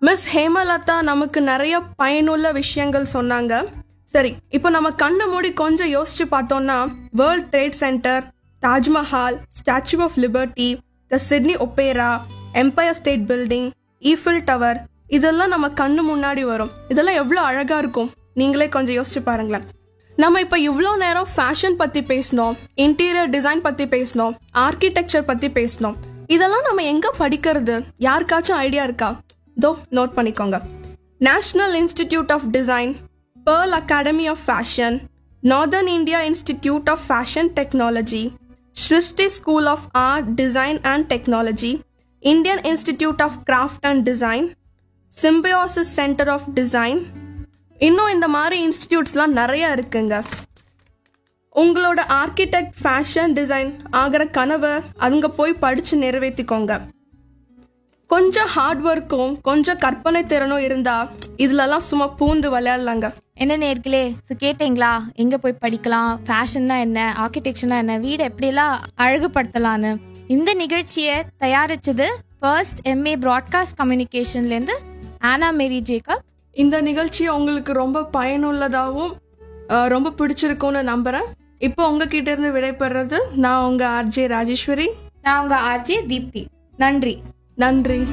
Miss Hemalatha நமக்கு நிறைய பயனுள்ள விஷயங்கள் சொன்னாங்க. சரி, இப்போ நம்ம கண்ணை மூடி கொஞ்சம் யோசிச்சு பார்த்தோம்னா world trade centre, Taj Mahal, statue of liberty, the Sydney opera, Empire state building, Eiffel tower, இதெல்லாம் நம்ம கண்ணு முன்னாடி வரும். இதெல்லாம் எவ்வளோ அழகா இருக்கும், நீங்களே கொஞ்சம் யோசிச்சு பாருங்களேன். நம்ம இப்போ இவ்வளோ நேரம் ஃபேஷன் பற்றி பேசினோம், இன்டீரியர் டிசைன் பற்றி பேசினோம், ஆர்கிடெக்சர் பற்றி பேசினோம். இதெல்லாம் நம்ம எங்கே படிக்கிறது? யாருக்காச்சும் ஐடியா இருக்கா? நோட் பண்ணிக்கோங்க. National institute of design, Pearl Academy of Fashion, Northern India Institute of Fashion Technology, Srishti School of Art, Design and Technology, Indian Institute of Craft and Design, Symbiosis Center of Design. இன்னும் இந்த மாதிரி இன்ஸ்டிடியூட்ஸ்லாம் நிறைய இருக்குங்க. உங்களோட architect, fashion design ஆகிற கனவை அங்கே போய் படித்து நிறைவேற்றிக்கோங்க. கொஞ்சம் ஹார்ட் ஒர்க்கும் கொஞ்சம் கற்பனை திறனும் இருந்தா இதுலலாம் சும்மா பூந்து விளையாடலாங்க. என்ன நேர்களே, கேட்டீங்களா? எங்க போய் படிக்கலாம், ஃபேஷன்னா என்ன, ஆர்கிடெக்சர்னா என்ன, வீடு எப்படிலாம் அழகுபடுத்தலான்னு. இந்த நிகழ்ச்சியை தயாரிச்சது ஃபர்ஸ்ட் MA ப்ராட்காஸ்ட் கம்யூனிகேஷன்லேருந்து ஆனா மேரி ஜேக்கப். இந்த நிகழ்ச்சி உங்களுக்கு ரொம்ப பயனுள்ளதாகவும் ரொம்ப பிடிச்சிருக்கும்னு நம்புறேன். இப்போ உங்ககிட்ட இருந்து விடைபெறுறது நான் உங்க RJ ராஜேஸ்வரி. நான் உங்க RJ தீப்தி. நன்றி.